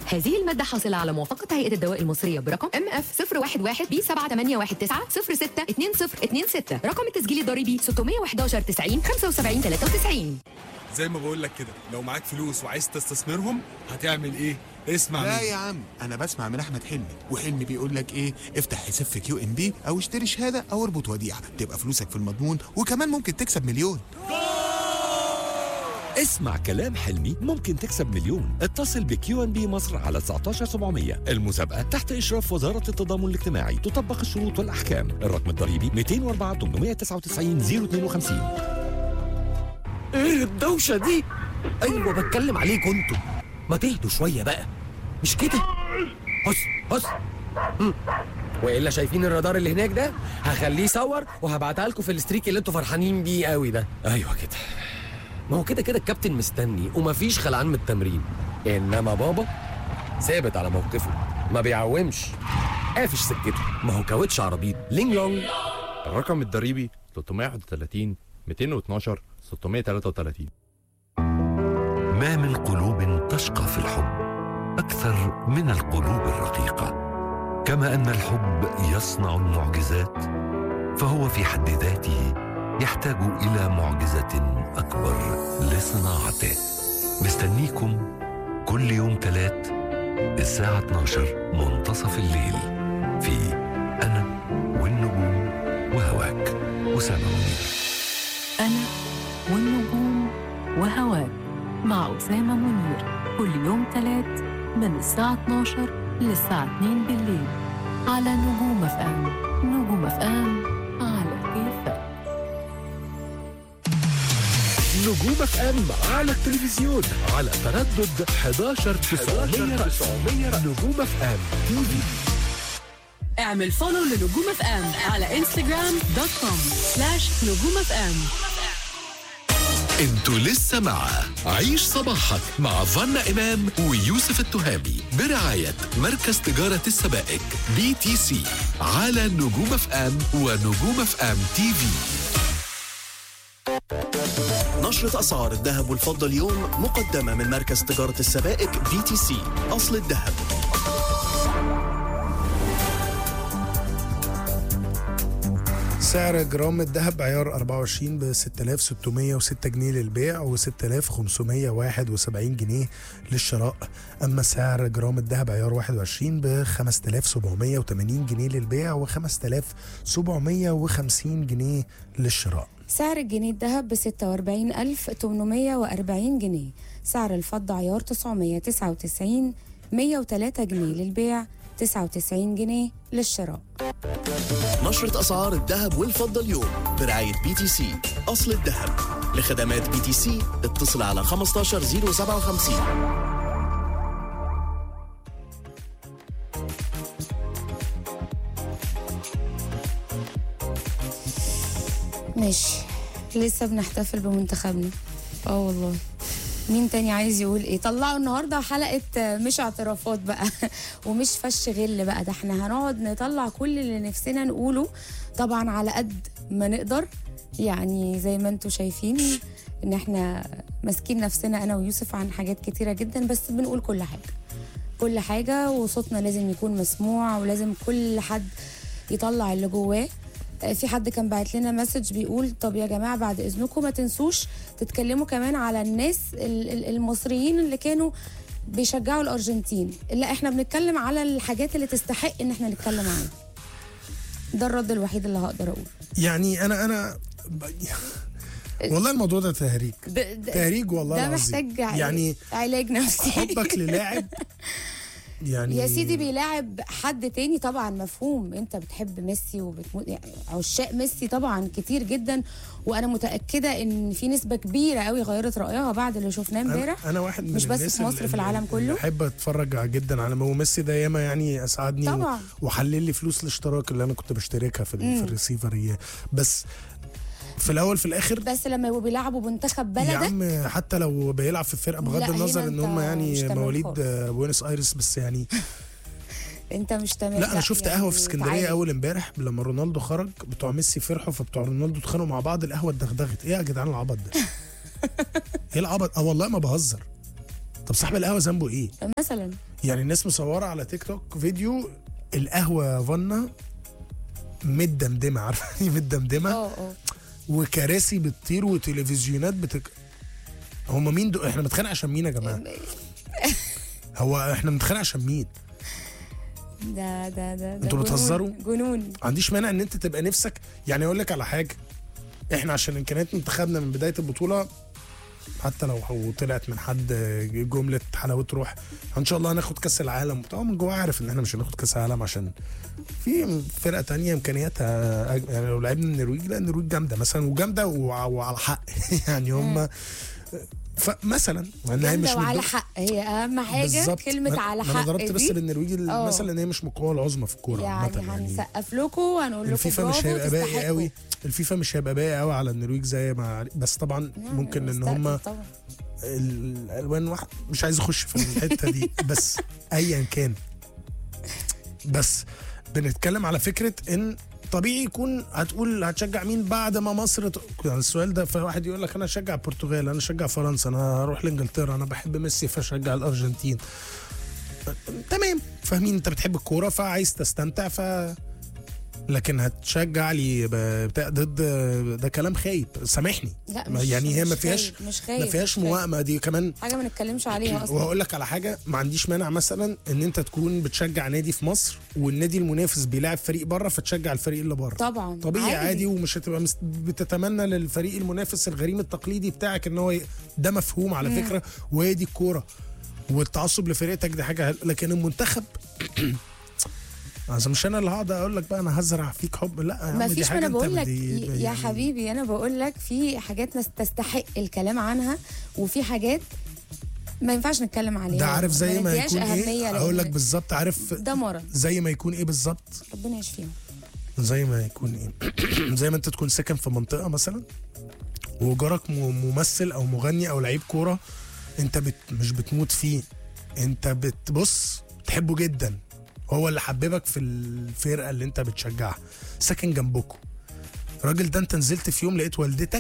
هذه المادة حاصلة على موافقة هيئة الدواء المصرية برقم MF 011B7816062026. رقم التسجيل الضريبي 611 90 75 93. زي ما بقول لك كده، لو معاك فلوس وعايز تستثمرهم هتعمل ايه؟ اسمع لا مني. يا عم، انا بسمع من احمد حلمي، وحلمي بيقول لك ايه؟ افتح حساب في QNB او اشتري شهاده او اربط وديعه، تبقى فلوسك في المضمون وكمان ممكن تكسب مليون. اسمع كلام حلمي، ممكن تكسب مليون. اتصل بQNB مصر على 19700. المسابقة تحت إشراف وزارة التضامن الاجتماعي، تطبق الشروط والأحكام. الرقم الضريبي 204 899 052. ايه الدوشة دي؟ ايوه بتكلم عليكم انتوا، ما تهدوا شوية بقى، مش كده؟ هس والا شايفين الرادار اللي هناك ده؟ هخليه يصور وهبعتها لكم في الستريك اللي انتوا فرحانين بيه قوي ده. ايوه كده، ما هو كده كده الكابتن مستني ومفيش خلعان من التمرين، انما بابا ثابت على موقفه، ما بيعومش، قافش سكته، ما هو كاوتش عربيط لينج لونج. الرقم الضريبي 331 212 633. ما من قلوب تشقى في الحب أكثر من القلوب الرقيقة. كما أن الحب يصنع المعجزات، فهو في حد ذاته يحتاج إلى معجزة أكبر لصناعته. مستنيكم كل يوم 3 الساعة 12 منتصف الليل في أنا والنجوم وهواك. أسامة منير. أنا والنجوم وهواك مع أسامة منير، كل يوم 3 من الساعة 12 للساعة 2 بالليل على نجوم FM. نجوم FM على كيفك. نجوم FM على التلفزيون على تردد 11900. نجوم FM TV. اعمل فولو لنجوم FM على Instagram.com/نجوم FM. انتوا لسه مع عيش صباحك مع فانا إمام ويوسف التهامي برعاية مركز تجارة السبائك BTC على نجوم FM ونجوم FM TV. نشرة أسعار الذهب والفضة اليوم مقدمة من مركز تجارة السبائك BTC. أصل الذهب. سعر جرام الذهب عيار 24 ب 6606 جنيه للبيع و 6571 جنيه للشراء. أما سعر جرام الذهب عيار 21 ب 5780 جنيه للبيع و 5750 جنيه للشراء. سعر الجنيه الذهب ب 46840 جنيه. سعر الفضة عيار 999 103 جنيه للبيع، 99 جنيه للشراء. نشرة أسعار الذهب والفضة اليوم برعاية BTC. أصل الذهب. لخدمات BTC اتصل على 15057. ماشي، لسه بنحتفل بمنتخبنا. والله مين تاني عايز يقول ايه؟ طلعوا النهارده حلقه مش اعترافات بقى ومش فش غل بقى، ده احنا هنقعد نطلع كل اللي نفسنا نقوله طبعا على قد ما نقدر. يعني زي ما انتم شايفين ان احنا ماسكين نفسنا انا ويوسف عن حاجات كتيره جدا، بس بنقول كل حاجه وصوتنا لازم يكون مسموع، ولازم كل حد يطلع اللي جواه. في حد كان باعت لنا مسج بيقول طب يا جماعه بعد اذنكم ما تنسوش تتكلموا كمان على الناس المصريين اللي كانوا بيشجعوا الارجنتين. لا، احنا بنتكلم على الحاجات اللي تستحق ان احنا نتكلم عنها. ده الرد الوحيد اللي هقدر اقوله. يعني انا والله الموضوع ده تهريج والله ده العظيم. محتاج يعني علاج نفسي. حبك للاعب يعني يا سيدي بيلاعب حد تاني طبعا مفهوم، انت بتحب ميسي وبتموت، يعني عشاق ميسي طبعا كتير جدا، وانا متاكده ان في نسبه كبيره قوي غيرت رايها بعد اللي شفناه امبارح. انا واحد من مش بس في مصر، في العالم كله. بحب اتفرج جدا على ميسي ده، ياما يعني اسعدني طبعا. وحلل لي فلوس الاشتراك اللي انا كنت بشتركها في الريسيفر. بس في الاول في الاخر، بس لما يبقوا بيلعبوا منتخب بلدك يا عم، حتى لو بيلعب في فرقه بغض النظر ان هم يعني مواليد بوينس ايرس، بس يعني انت مش تمام. لا، انا شفت قهوه في اسكندريه اول امبارح لما رونالدو خرج، بتوع ميسي فرحوا فبتوع رونالدو اتخانقوا مع بعض، القهوه اتدغدغت. ايه يا جدعان العبط ده؟ ايه العبط؟ والله ما بهزر. طب صاحب القهوه ذنبه ايه مثلا؟ يعني الناس مصوره على تيك توك فيديو القهوه فانا متدمدمه، عارفه يعني متدمدمه، وكراسي بتطير وتلفزيونات هم مين دول؟ احنا بنتخانق عشان مين يا جماعه؟ هو احنا بنتخانق عشان مين؟ ده انتوا بتهزروا؟ جنون. ما عنديش مانع ان انت تبقى نفسك، يعني اقول لك على حاجه، احنا عشان امكانيات منتخبنا من بدايه البطوله، حتى لو طلعت من حد جمله حلاوه روح ان شاء الله هناخد كاس العالم، طبعا من جوه عارف ان احنا مش هناخد كاس العالم عشان في فرقه تانية امكانياتها، يعني لو لعبنا النرويج، لا النرويج جامده مثلا، وجامده وعلى حق يعني هم فمثلا جامده وعلى حق، هي اهم حاجه بالزبط. كلمه على حق. انا ضربت بس بالنرويج مثلا ان هي مش مقوى العظمى في الكوره يعني هنسقف لكم وهنقول لكم الفيفا مش هيبقى باقي قوي، الفيفا مش هيبقى باقي قوي على النرويج زي ما، بس طبعا ممكن ان هم الالوان واحد، مش عايز اخش في الحته دي بس ايا كان، بس بنتكلم على فكره ان طبيعي يكون هتقول هتشجع مين بعد ما مصر يعني السؤال ده، فواحد يقول لك انا اشجع البرتغال، انا اشجع فرنسا، انا هروح لانجلترا، انا بحب ميسي فاشجع الارجنتين. تمام، فاهمين انت بتحب الكوره فعايز تستمتع، لكن هتشجع لي ضد ده كلام خايب، سامحني. لا يعني هي ما فيهاش موائمه، دي كمان حاجه ما نتكلمش عليها اصلا. وهقول لك على حاجه، ما عنديش مانع مثلا ان انت تكون بتشجع نادي في مصر والنادي المنافس بيلاعب فريق بره فتشجع الفريق اللي بره، طبعا طبيعي عادي، ومش هتبقى بتتمنى للفريق المنافس الغريم التقليدي بتاعك ان هو ده مفهوم على فكره، وهي دي الكوره، والتعصب لفريقك دي حاجه، لكن المنتخب مش انا اللي هقعد اقول لك بقى انا هزرع فيك حب، لا ما فيش، انا بقول لك يا حبيبي، انا بقول لك في حاجات تستحق الكلام عنها، وفي حاجات ما ينفعش نتكلم عليها. ده عارف زي ما يكون ايه، اقول لك بالظبط، عارف ده مرض، زي ما يكون ايه بالظبط، ربنا يشفيهم، زي ما يكون ايه زي ما انت تكون ساكن في منطقه مثلا وجارك ممثل او مغني او لعيب كوره، انت مش بتموت فيه، انت بتبص تحبه جدا، هو اللي حببك في الفرقه اللي انت بتشجعها، ساكن جنبكم، الراجل ده انت نزلت في يوم لقيت والدتك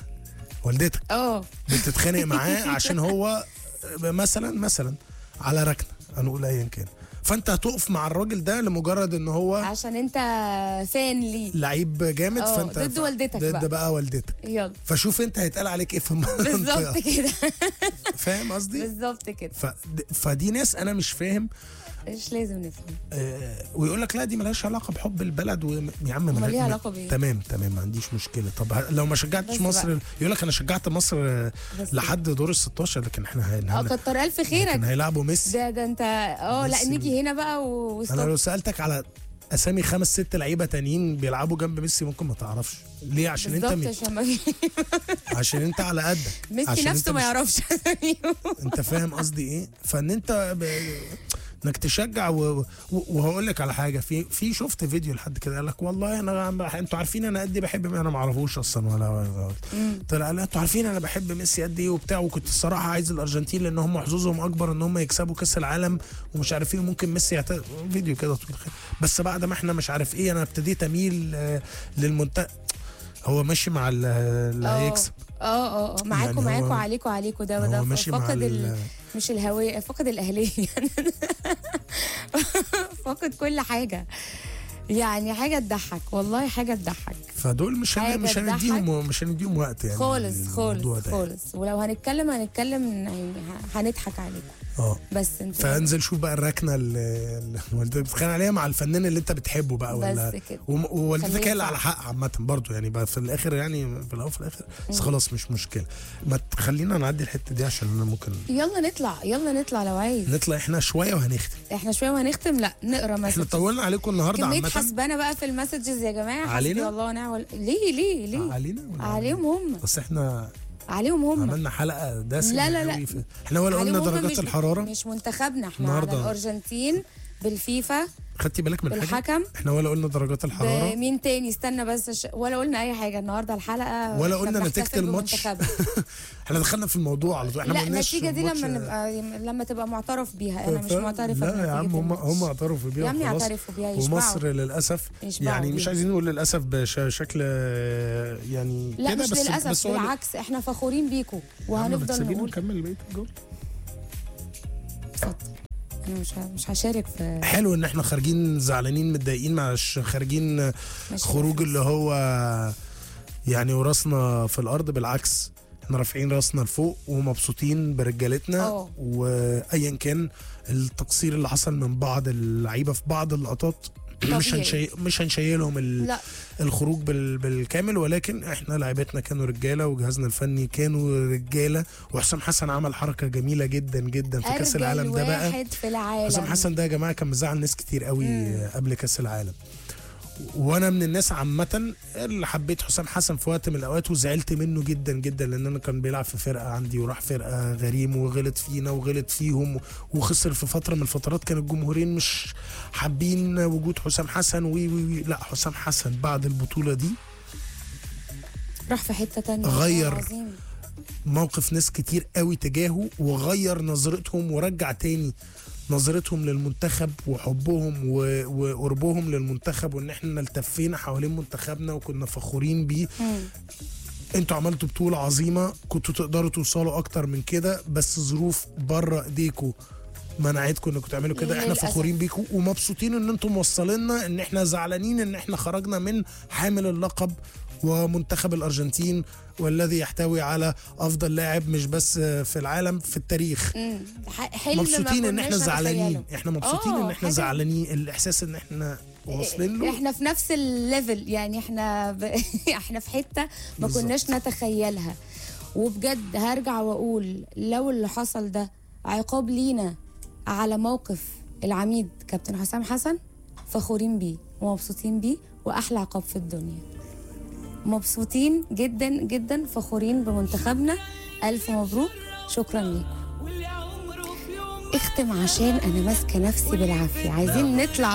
بتتخانق معاه عشان هو مثلا على ركنه، هنقول ايا كان، فانت هتقف مع الراجل ده لمجرد ان هو عشان انت فان ليه، لعيب جامد، فانت ضد والدتك ضد بقى والدتك، يلا فشوف انت هيتقال عليك ايه في المنطقه بالظبط كده فاهم قصدي؟ بالظبط كده. فدي ناس انا مش فاهم، مش لازم نفهم. ويقول لك لا دي ملهاش علاقه بحب البلد يا عم ما ليها علاقه بايه؟ تمام ما عنديش مشكله. طب لو ما شجعتش مصر، يقول لك انا شجعت مصر لحد دور ال16، لكن احنا كتر الف خيرك، كان هيلعبوا ميسي ده انت لا نيجي هنا بقى انا لو سالتك على اسامي 5-6 لعيبه تانيين بيلعبوا جنب ميسي ممكن ما تعرفش ليه، عشان انت عشان انت على قدك، ميسي نفسه ما يعرفش انت فاهم قصدي ايه؟ فان انت انك تشجع وهقول لك على حاجه، في شفت فيديو لحد كده قال لك والله انتوا عارفين انا قد ايه بحب، انا ما اعرفوش اصلا ولا طلع لا انتوا عارفين انا بحب ميسي قد ايه وبتاع، وكنت الصراحه عايز الارجنتين لان هم حظوظهم اكبر ان هم يكسبوا كاس العالم ومش عارف ايه، ممكن ميسي فيديو كده طويل، بس بعد ما احنا مش عارف ايه انا ابتديت اميل للمنتخب، هو ماشي مع اللي هيكسب. معاكم يعني عليكم ده فقد مش الهوية، فقد الأهلية فقد كل حاجة، يعني حاجة تضحك، والله حاجة تضحك. فدول مش هنديهم وقت يعني خالص ولو هنتكلم يعني هنضحك عليكم. بس انت فانزل شوف بقى الركنه اللي والدتك بتتخانق عليها مع الفنان اللي انت بتحبه بقى، ولا ووالدتك هي اللي على حق عامه برضه، يعني بقى في الاخر يعني في الاول وفي الاخر، بس خلاص مش مشكله، ما تخلينا نعدي الحته دي عشان انا ممكن يلا نطلع لو عايز نطلع احنا شويه وهنختم، لا نقرا مسج، احنا طولنا عليكم النهارده عامه، كميه حسبانه بقى في المسجز يا جماعه، علينا الله ونعم ليه عليهم هم، بس احنا عليهم هم عملنا حلقه دسمه، لا احنا ولا قلنا درجات الحراره، مش منتخبنا احنا على الارجنتين بالفيفا، خدتي بالك من الحكم، احنا ولا قلنا درجات الحراره، مين تاني استنى بس ولا قلنا اي حاجه النهارده الحلقه، ولا قلنا نتيجه الماتش احنا دخلنا في الموضوع على طول، احنا لا النتيجه دي لما تبقى معترف بيها، انا مش معترفه لا يا عم هم اعترفوا بيها، يا عم اعترفوا بيها، ومصر للاسف يعني مش عايزين نقول للاسف بشكل يعني لا كده، مش للاسف بالعكس احنا فخورين بيكم وهنفضل نقول. نكمل بقيه الجول. اتفضل. انا مش هشارك في. حلو ان احنا خارجين زعلانين متضايقين، مش خارجين خروج اللي هو يعني وراسنا في الارض، بالعكس احنا رافعين راسنا لفوق ومبسوطين برجالتنا. وايا كان التقصير اللي حصل من بعض اللعيبه في بعض اللقطات مش هنشيلهم الخروج بالكامل، ولكن احنا لعيبتنا كانوا رجاله وجهازنا الفني كانوا رجاله. وحسام حسن عمل حركه جميله جدا جدا في كاس العالم ده بقى. في العالم حسام حسن ده يا جماعه كان مزعل ناس كتير قوي قبل كاس العالم، وانا من الناس عامه اللي حبيت حسام حسن في وقت من الاوقات وزعلت منه جدا جدا، لان انا كان بيلعب في فرقه عندي وراح فرقه غريم وغلط فينا وغلط فيهم وخسر في فتره من الفترات. كان الجمهورين مش حابين وجود حسام حسن وي. لا، حسام حسن بعد البطوله دي راح في حته تانية، غير موقف ناس كتير قوي تجاهه، وغير نظرتهم ورجع تاني نظرتهم للمنتخب وحبهم وقربهم للمنتخب، وان احنا التفينا حوالين منتخبنا وكنا فخورين بيه. انتوا عملتوا بطولة عظيمة، كنتوا تقدروا توصلوا اكتر من كده، بس ظروف بره ايديكم منعتكم انكم تعملوا كده. احنا فخورين بيكم ومبسوطين ان انتم موصلينا، ان احنا زعلانين ان احنا خرجنا من حامل اللقب ومنتخب الارجنتين، والذي يحتوي على افضل لاعب مش بس في العالم في التاريخ. مبسوطين ان احنا زعلانين، احنا مبسوطين ان احنا زعلانين، الاحساس ان احنا واصلين له، احنا في نفس الليفل يعني، احنا في حته ما كناش نتخيلها. وبجد هرجع واقول لو اللي حصل ده عقاب لينا على موقف العميد كابتن حسام حسن، فخورين بيه ومبسوطين بيه، واحلى عقاب في الدنيا. مبسوطين جدا جدا، فخورين بمنتخبنا. الف مبروك، شكرا لكم. اختم عشان انا ماسكه نفسي بالعافيه. عايزين نطلع